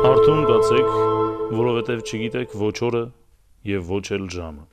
Արթուն կացեք, որովհետև չգիտեք ոչ օրը և ոչ էլ ժամը։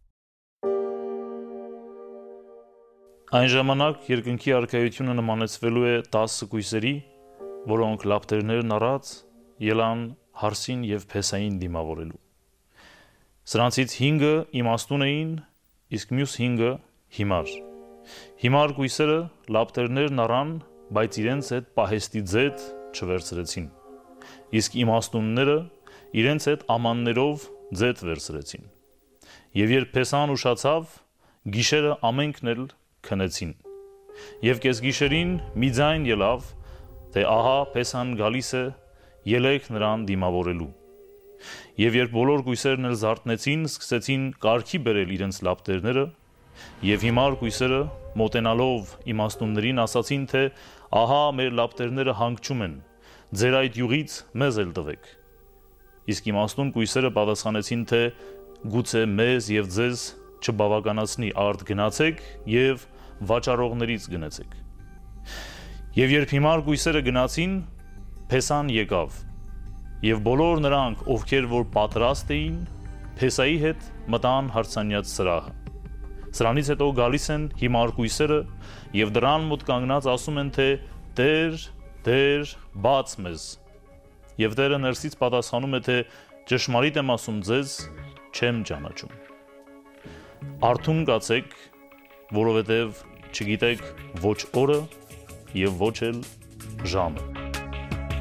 Այն ժամանակ երկնքի արքայությունը նմանեցվելու է 10 կույսերի, որոնք լապտերներն առած ելան հարսին և փեսային դիմավորելու։ Սրանցից 5-ը իմաստուն էին, իսկ մյուս 5-ը հիմար։ Հիմար կույսերը լապտերներն առան, բայց իրենց հետ պահեստի ձետ չվերցրեցին, իսկ իմաստունները իրենց հետ ամաններով ձետ վերցրեցին։ Եվ երբ փեսան ուշացավ, գիշերը ամենքն էլ քնեցին։ Եվ կեսգիշերին մի ձայն ելավ, թե ահա փեսան գալիս է, ելեք նրան դիմավորելու։ Եվ երբ բոլոր կույսերն էլ զարթնեցին, սկսեցին կարգի բերել իրենց լապտերները, եւ հիմար կույսերը մոտենալով իմաստուններին ասացին, թե ահա մեր լապտերները հանգչում են, ձեր այդ յուղից մեզ էլ տվեք։ Իսկ իմաստուն կույսերը պատասխանեցին, թե գուցե մեզ եւ ձեզ չբավականացնի, արդ գնացեք եւ վաճառողներից գնացեք։ Եվ երբ հիմար կույսերը գնացին, փեսան եկավ, եւ բոլոր նրանք, ովքեր որ պատրաստ էին, փեսայի հետ մտան հարցանյաց սրահը։ Սրանից հետո գալիս են հիմար կույսերը եւ դրան մոտ կանգնած ասում են, թե Տեր, Տեր, բաց մեզ։ Եվ Տերը ներսից պատասխանում է, թե ճշմարիտ եմ ասում ձեզ, չեմ ճանաչում։ Արթուն կացեք, որովհետև չգիտեք ոչ օրը եւ ոչ էլ ժամը։